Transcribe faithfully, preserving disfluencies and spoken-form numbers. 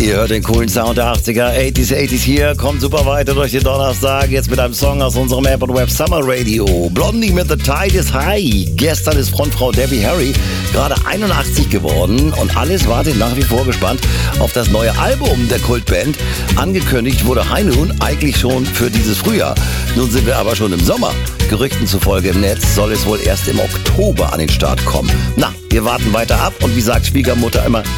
Ihr hört den coolen Sound der achtziger, achtziger, achtziger hier, kommt super weiter durch den Donnerstag, jetzt mit einem Song aus unserem App und Web Summer Radio. Blondie mit The Tide is High. Gestern ist Frontfrau Debbie Harry gerade einundachtzig geworden und alles wartet nach wie vor gespannt auf das neue Album der Kultband. Angekündigt wurde High Noon eigentlich schon für dieses Frühjahr. Nun sind wir aber schon im Sommer. Gerüchten zufolge im Netz soll es wohl erst im Oktober an den Start kommen. Na, wir warten weiter ab und wie sagt Schwiegermutter immer,